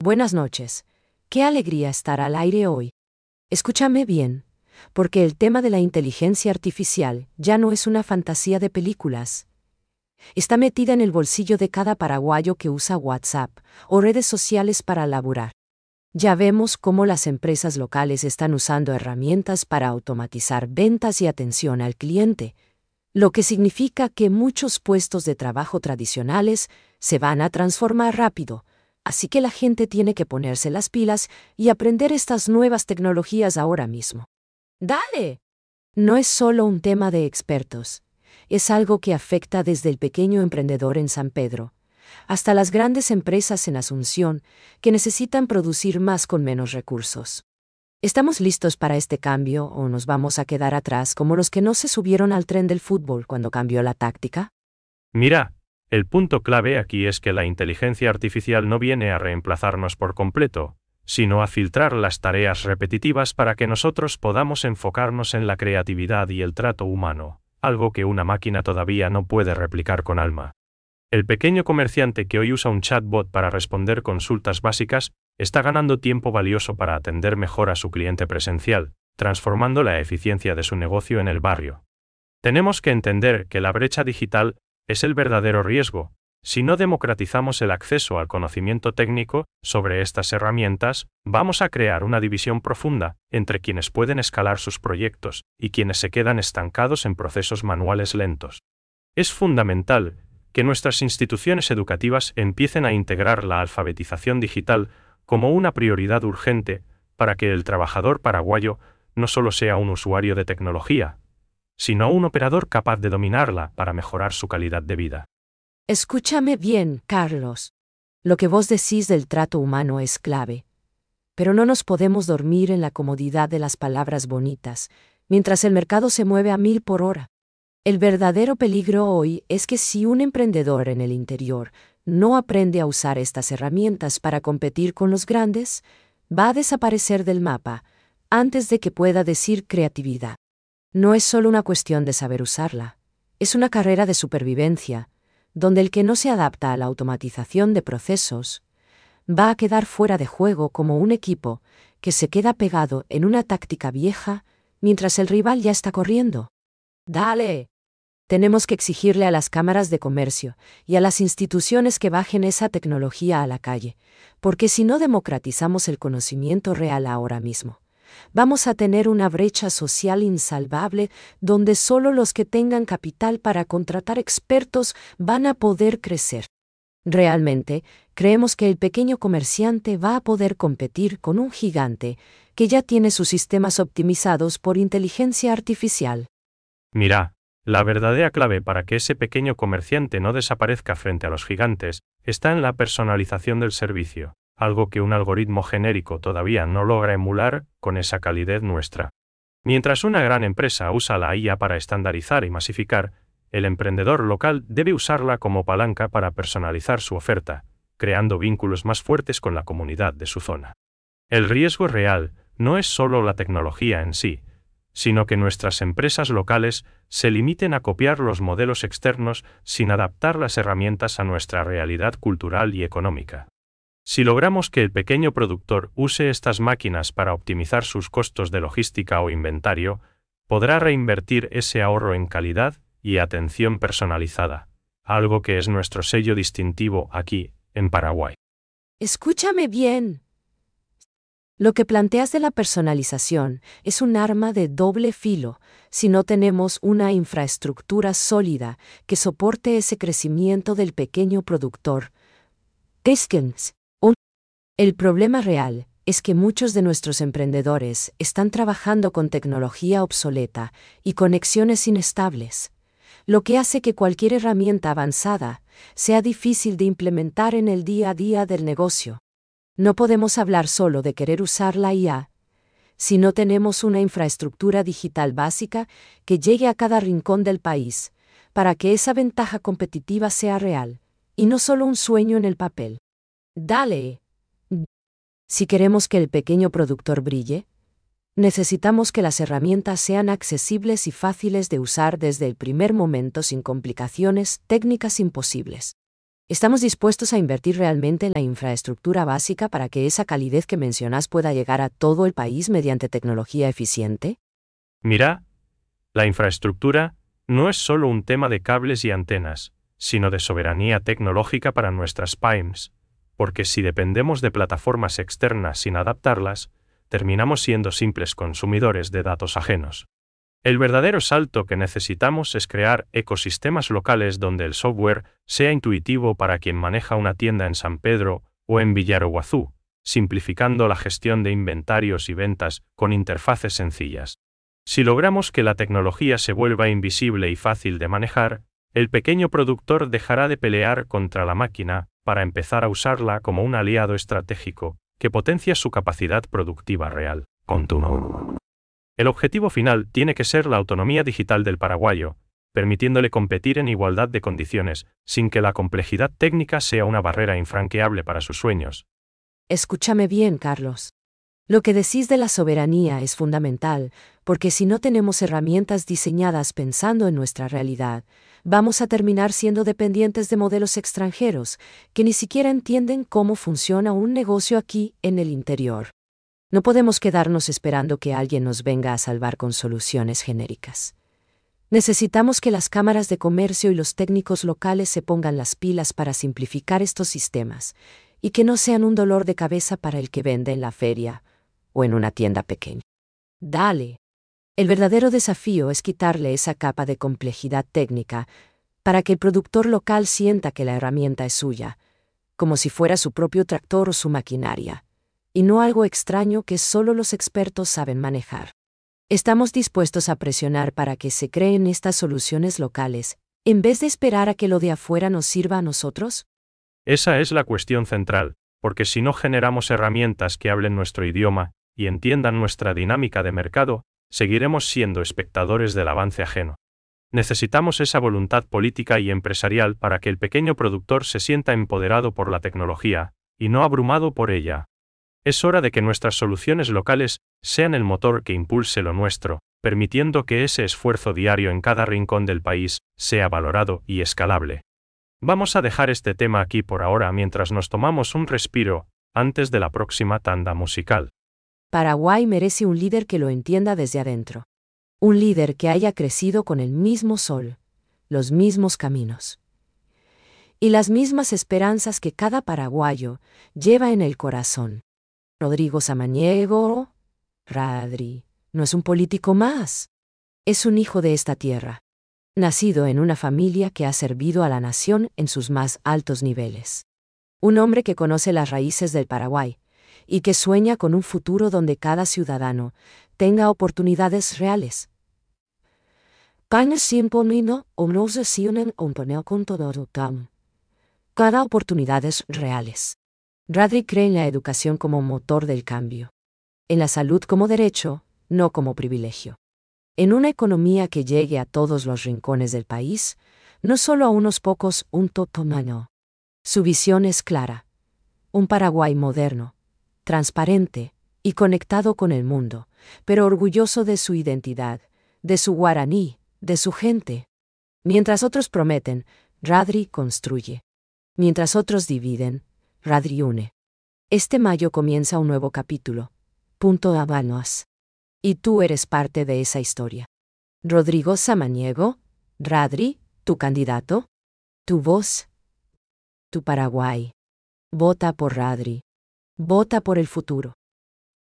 Buenas noches. Qué alegría estar al aire hoy. Escúchame bien, porque el tema de la inteligencia artificial ya no es una fantasía de películas. Está metida en el bolsillo de cada paraguayo que usa WhatsApp o redes sociales para laburar. Ya vemos cómo las empresas locales están usando herramientas para automatizar ventas y atención al cliente, lo que significa que muchos puestos de trabajo tradicionales se van a transformar rápido. Así que la gente tiene que ponerse las pilas y aprender estas nuevas tecnologías ahora mismo. ¡Dale! No es solo un tema de expertos. Es algo que afecta desde el pequeño emprendedor en San Pedro hasta las grandes empresas en Asunción que necesitan producir más con menos recursos. ¿Estamos listos para este cambio o nos vamos a quedar atrás como los que no se subieron al tren del fútbol cuando cambió la táctica? Mira, el punto clave aquí es que la inteligencia artificial no viene a reemplazarnos por completo, sino a filtrar las tareas repetitivas para que nosotros podamos enfocarnos en la creatividad y el trato humano, algo que una máquina todavía no puede replicar con alma. El pequeño comerciante que hoy usa un chatbot para responder consultas básicas está ganando tiempo valioso para atender mejor a su cliente presencial, transformando la eficiencia de su negocio en el barrio. Tenemos que entender que la brecha digital es el verdadero riesgo. Si no democratizamos el acceso al conocimiento técnico sobre estas herramientas, vamos a crear una división profunda entre quienes pueden escalar sus proyectos y quienes se quedan estancados en procesos manuales lentos. Es fundamental que nuestras instituciones educativas empiecen a integrar la alfabetización digital como una prioridad urgente para que el trabajador paraguayo no solo sea un usuario de tecnología, sino un operador capaz de dominarla para mejorar su calidad de vida. Escúchame bien, Carlos. Lo que vos decís del trato humano es clave. Pero no nos podemos dormir en la comodidad de las palabras bonitas, mientras el mercado se mueve a 1000 por hora. El verdadero peligro hoy es que si un emprendedor en el interior no aprende a usar estas herramientas para competir con los grandes, va a desaparecer del mapa antes de que pueda decir creatividad. No es solo una cuestión de saber usarla, es una carrera de supervivencia, donde el que no se adapta a la automatización de procesos va a quedar fuera de juego como un equipo que se queda pegado en una táctica vieja mientras el rival ya está corriendo. ¡Dale! Tenemos que exigirle a las cámaras de comercio y a las instituciones que bajen esa tecnología a la calle, porque si no democratizamos el conocimiento real ahora mismo, vamos a tener una brecha social insalvable donde solo los que tengan capital para contratar expertos van a poder crecer. Realmente, creemos que el pequeño comerciante va a poder competir con un gigante que ya tiene sus sistemas optimizados por inteligencia artificial. Mira, la verdadera clave para que ese pequeño comerciante no desaparezca frente a los gigantes está en la personalización del servicio, algo que un algoritmo genérico todavía no logra emular con esa calidez nuestra. Mientras una gran empresa usa la IA para estandarizar y masificar, el emprendedor local debe usarla como palanca para personalizar su oferta, creando vínculos más fuertes con la comunidad de su zona. El riesgo real no es solo la tecnología en sí, sino que nuestras empresas locales se limiten a copiar los modelos externos sin adaptar las herramientas a nuestra realidad cultural y económica. Si logramos que el pequeño productor use estas máquinas para optimizar sus costos de logística o inventario, podrá reinvertir ese ahorro en calidad y atención personalizada, algo que es nuestro sello distintivo aquí, en Paraguay. Escúchame bien. Lo que planteas de la personalización es un arma de doble filo si no tenemos una infraestructura sólida que soporte ese crecimiento del pequeño productor. El problema real es que muchos de nuestros emprendedores están trabajando con tecnología obsoleta y conexiones inestables, lo que hace que cualquier herramienta avanzada sea difícil de implementar en el día a día del negocio. No podemos hablar solo de querer usar la IA si no tenemos una infraestructura digital básica que llegue a cada rincón del país, para que esa ventaja competitiva sea real, y no solo un sueño en el papel. ¡Dale! Si queremos que el pequeño productor brille, necesitamos que las herramientas sean accesibles y fáciles de usar desde el primer momento sin complicaciones técnicas imposibles. ¿Estamos dispuestos a invertir realmente en la infraestructura básica para que esa calidez que mencionas pueda llegar a todo el país mediante tecnología eficiente? Mira, la infraestructura no es solo un tema de cables y antenas, sino de soberanía tecnológica para nuestras pymes, porque si dependemos de plataformas externas sin adaptarlas, terminamos siendo simples consumidores de datos ajenos. El verdadero salto que necesitamos es crear ecosistemas locales donde el software sea intuitivo para quien maneja una tienda en San Pedro o en Villaroguazú, simplificando la gestión de inventarios y ventas con interfaces sencillas. Si logramos que la tecnología se vuelva invisible y fácil de manejar, el pequeño productor dejará de pelear contra la máquina para empezar a usarla como un aliado estratégico que potencia su capacidad productiva real. Continuo. El objetivo final tiene que ser la autonomía digital del paraguayo, permitiéndole competir en igualdad de condiciones, sin que la complejidad técnica sea una barrera infranqueable para sus sueños. Escúchame bien, Carlos. Lo que decís de la soberanía es fundamental, porque si no tenemos herramientas diseñadas pensando en nuestra realidad, vamos a terminar siendo dependientes de modelos extranjeros, que ni siquiera entienden cómo funciona un negocio aquí, en el interior. No podemos quedarnos esperando que alguien nos venga a salvar con soluciones genéricas. Necesitamos que las cámaras de comercio y los técnicos locales se pongan las pilas para simplificar estos sistemas, y que no sean un dolor de cabeza para el que vende en la feria o en una tienda pequeña. Dale. El verdadero desafío es quitarle esa capa de complejidad técnica para que el productor local sienta que la herramienta es suya, como si fuera su propio tractor o su maquinaria, y no algo extraño que solo los expertos saben manejar. Estamos dispuestos a presionar para que se creen estas soluciones locales, en vez de esperar a que lo de afuera nos sirva a nosotros. Esa es la cuestión central, porque si no generamos herramientas que hablen nuestro idioma y entiendan nuestra dinámica de mercado, seguiremos siendo espectadores del avance ajeno. Necesitamos esa voluntad política y empresarial para que el pequeño productor se sienta empoderado por la tecnología, y no abrumado por ella. Es hora de que nuestras soluciones locales sean el motor que impulse lo nuestro, permitiendo que ese esfuerzo diario en cada rincón del país sea valorado y escalable. Vamos a dejar este tema aquí por ahora mientras nos tomamos un respiro, antes de la próxima tanda musical. Paraguay merece un líder que lo entienda desde adentro. Un líder que haya crecido con el mismo sol, los mismos caminos y las mismas esperanzas que cada paraguayo lleva en el corazón. Rodrigo Samaniego, Radri, no es un político más. Es un hijo de esta tierra, nacido en una familia que ha servido a la nación en sus más altos niveles. Un hombre que conoce las raíces del Paraguay y que sueña con un futuro donde cada ciudadano tenga oportunidades reales. Cada oportunidades reales. Radri cree en la educación como motor del cambio. En la salud como derecho, no como privilegio. En una economía que llegue a todos los rincones del país, no solo a unos pocos, un totomano. Su visión es clara. Un Paraguay moderno, transparente y conectado con el mundo, pero orgulloso de su identidad, de su guaraní, de su gente. Mientras otros prometen, Radri construye. Mientras otros dividen, Radri une. Este mayo comienza un nuevo capítulo. Punto Habanos. Y tú eres parte de esa historia. Rodrigo Samaniego, Radri, tu candidato, tu voz, tu Paraguay. Vota por Radri. Vota por el futuro.